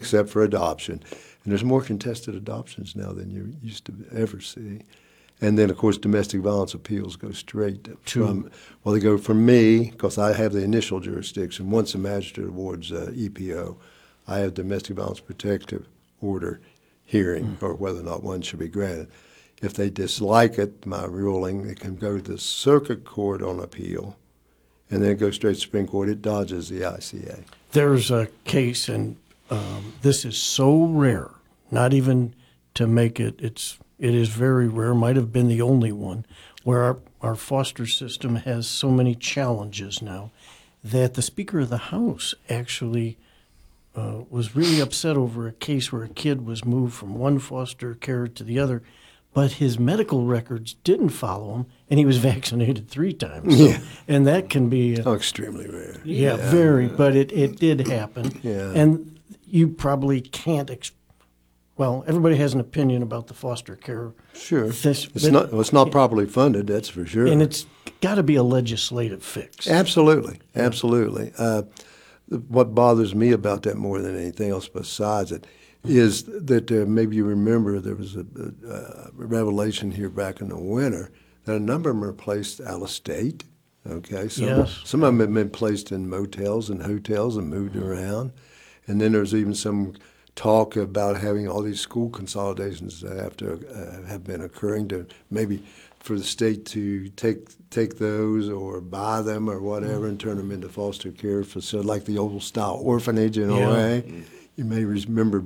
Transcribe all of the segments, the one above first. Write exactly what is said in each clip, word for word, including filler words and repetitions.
except for adoption. And there's more contested adoptions now than you used to ever see. And then, of course, domestic violence appeals go straight from, well, they go from me, because I have the initial jurisdiction. Once the magistrate awards uh, E P O, I have domestic violence protective order hearing, mm. or whether or not one should be granted. If they dislike it, my ruling, it can go to the circuit court on appeal, and then it goes straight to Supreme Court. It dodges the I C A. There's a case, and um, this is so rare, not even to make it, it's it is very rare, might have been the only one, where our, our foster system has so many challenges now that the Speaker of the House actually uh, was really upset over a case where a kid was moved from one foster care to the other, but his medical records didn't follow him, and he was vaccinated three times. So, yeah. And that can be... Uh, oh, extremely rare. Yeah, yeah. very, but it, it did happen. Yeah. And you probably can't... Ex- well, everybody has an opinion about the foster care. Sure. This, it's, not, well, it's not properly funded, that's for sure. And it's got to be a legislative fix. Absolutely, absolutely. Uh, what bothers me about that more than anything else besides it is that uh, maybe you remember there was a, a, a revelation here back in the winter that a number of them are placed out of state. Okay, so yes. some of them have been placed in motels and hotels and moved around, and then there's even some talk about having all these school consolidations that have to uh, have been occurring to maybe for the state to take take those or buy them or whatever mm. and turn them into foster care facilities, like the old style orphanage in yeah. a way. You may remember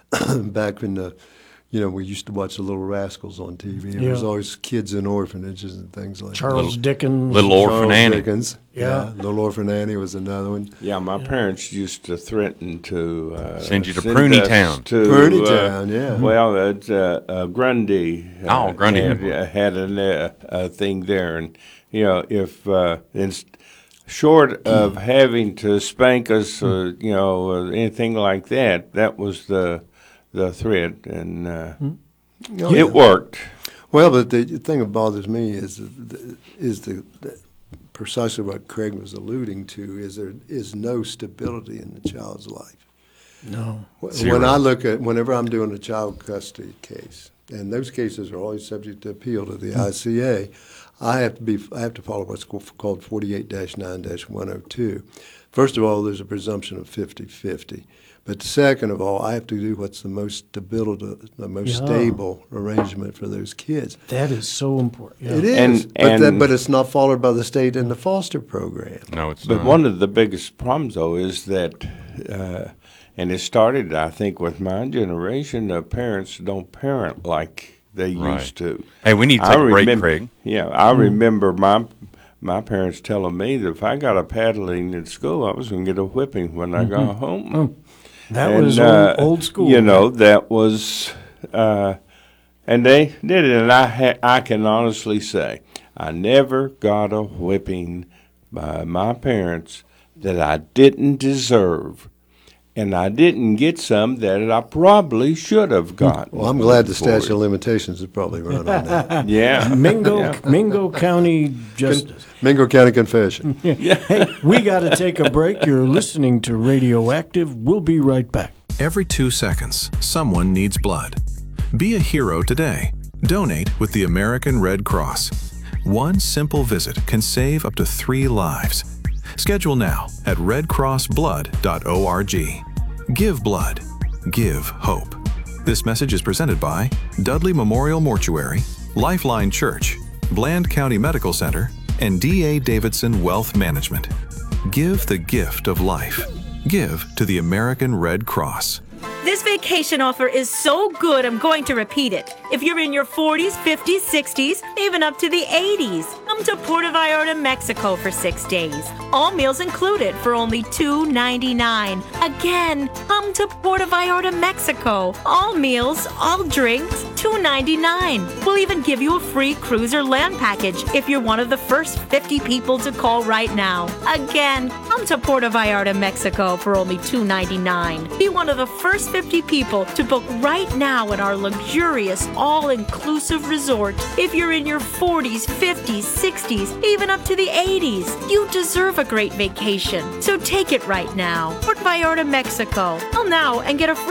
back in the, you know, we used to watch the Little Rascals on T V. And yeah. There was always kids in orphanages and things like Charles that. Dickens. Little Orphan Charles Annie. Dickens. Yeah. yeah. Little Orphan Annie was another one. Yeah, my yeah. parents used to threaten to uh, send you to Pruny Town. To, Pruny uh, Town, yeah. Well, it's, uh, uh, Grundy. Uh, oh, Grundy had, had, had a, a thing there. And, you know, if uh, it's short of having to spank us, uh, you know, uh, anything like that, that was the the threat. And uh, oh, it yeah. worked. Well, but the thing that bothers me is the, is the, the precisely what Craig was alluding to, is there is no stability in the child's life. No. Zero. When I look at, whenever I'm doing a child custody case, and those cases are always subject to appeal to the I C A, I have to be I have to follow what's called forty-eight dash nine dash one oh two. First of all, there's a presumption of fifty-fifty. But second of all, I have to do what's the most stability, the most yeah. stable arrangement for those kids. That is so important. Yeah. It is, And- but, and- that, but it's not followed by the state in the foster program. No, it's But not. one of the biggest problems, though, is that, uh, and it started, I think, with my generation, the parents don't parent like they Right. used to. Hey, we need to I take a break, remember- Craig. Yeah, I remember my my parents telling me that if I got a paddling at school, I was going to get a whipping when I got home. Oh, that And, was uh, old, old school. You know, that was, uh, and they did it. And I, ha- I can honestly say, I never got a whipping by my parents that I didn't deserve. And I didn't get some that I probably should have gotten. Well, I'm glad the for statute it. of limitations is probably run on that. Yeah. Mingo, Yeah. Mingo County Justice. Mingo County Confession. Hey, we got to take a break. You're listening to Radioactive. We'll be right back. Every two seconds, someone needs blood. Be a hero today. Donate with the American Red Cross. One simple visit can save up to three lives. Schedule now at red cross blood dot org. Give blood. Give hope. This message is presented by Dudley Memorial Mortuary, Lifeline Church, Bland County Medical Center, and D A Davidson Wealth Management. Give the gift of life. Give to the American Red Cross. This vacation offer is so good, I'm going to repeat it. If you're in your forties, fifties, sixties, even up to the eighties, come to Puerto Vallarta, Mexico for six days. All meals included for only two ninety-nine. Again, come to Puerto Vallarta, Mexico. All meals, all drinks, two ninety-nine. We'll even give you a free cruise or land package if you're one of the first fifty people to call right now. Again, come to Puerto Vallarta, Mexico for only two ninety-nine. Be one of the first fifty people to book right now at our luxurious, all-inclusive resort. If you're in your forties, fifties, sixties, even up to the eighties, you deserve a great vacation. So take it right now. Puerto Vallarta, Mexico. Call now and get a free